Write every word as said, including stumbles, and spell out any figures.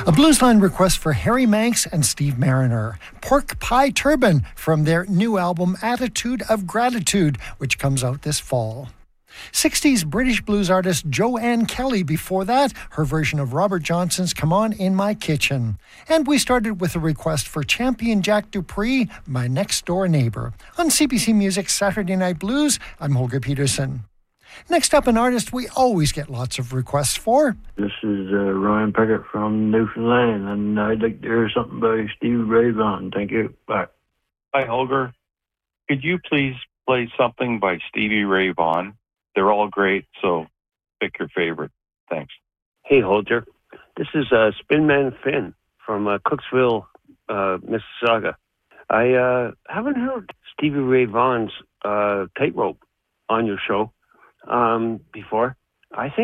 A Bluesline request for Harry Manx and Steve Mariner. Pork Pie Turban from their new album Attitude of Gratitude, which comes out this fall. sixties British blues artist Joanne Kelly before that, her version of Robert Johnson's Come On In My Kitchen. And we started with a request for Champion Jack Dupree, My Next Door Neighbor. On C B C Music's Saturday Night Blues, I'm Holger Peterson. Next up, an artist we always get lots of requests for. This is uh, Ryan Pickett from Newfoundland, and I'd like to hear something by Stevie Ray Vaughan. Thank you. Bye. Hi, Holger. Could you please play something by Stevie Ray Vaughan? They're all great, so pick your favorite. Thanks. Hey, Holger. This is uh, Spinman Finn from uh, Cooksville, uh, Mississauga. I uh, haven't heard Stevie Ray Vaughan's uh, Tightrope on your show um, before. I think